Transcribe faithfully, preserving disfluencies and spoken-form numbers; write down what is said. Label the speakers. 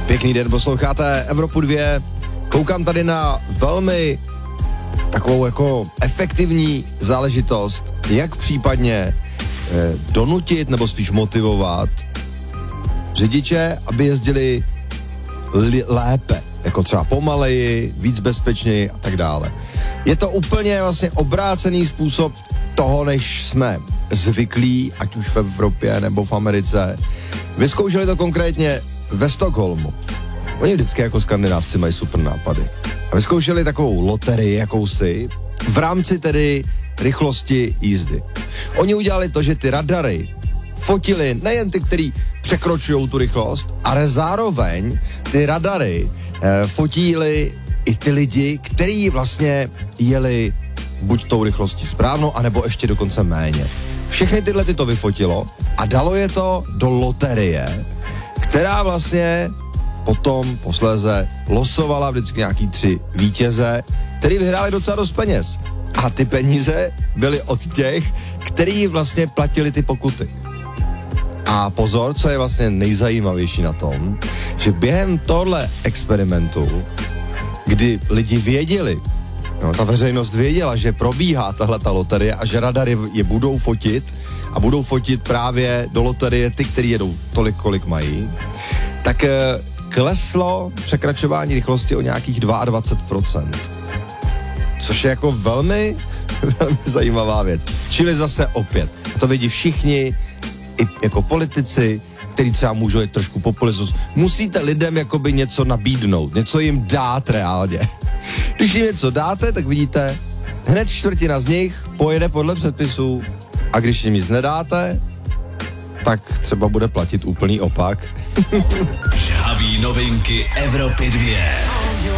Speaker 1: Pěkný den, posloucháte Evropu dva. Koukám tady na velmi takovou jako efektivní záležitost, jak případně eh, donutit nebo spíš motivovat řidiče, aby jezdili li- lépe, jako třeba pomaleji, víc bezpečněji a tak dále. Je to úplně vlastně obrácený způsob toho, než jsme zvyklí, ať už v Evropě nebo v Americe. Vyzkoušeli to konkrétně ve Stockholmu. Oni vždycky jako Skandinávci mají super nápady. A vyzkoušeli takovou loterii jakousi v rámci tedy rychlosti jízdy. Oni udělali to, že ty radary fotili nejen ty, který překročují tu rychlost, ale zároveň ty radary eh, fotili i ty lidi, kteří vlastně jeli buď tou rychlostí správnou, anebo ještě dokonce méně. Všechny tyhle ty to vyfotilo a dalo je to do loterie, která vlastně potom posléze losovala vždycky nějaký tři vítěze, který vyhráli docela dost peněz. A ty peníze byly od těch, který vlastně platili ty pokuty. A pozor, co je vlastně nejzajímavější na tom, že během tohle experimentu, kdy lidi věděli, no, ta veřejnost věděla, že probíhá tahleta loterie a že radary je budou fotit a budou fotit právě do loterie ty, který jedou tolik, kolik mají, tak kleslo překračování rychlosti o nějakých dvacet dva procent. Což je jako velmi, velmi zajímavá věc. Čili zase opět, to vidí všichni, i jako politici, který třeba můžou jít trošku populismus. Musíte lidem jakoby něco nabídnout, něco jim dát reálně. Když jim něco dáte, tak vidíte, hned čtvrtina z nich pojede podle předpisů a když jim nic nedáte, tak třeba bude platit úplný opak.
Speaker 2: Žhaví novinky Evropy dva.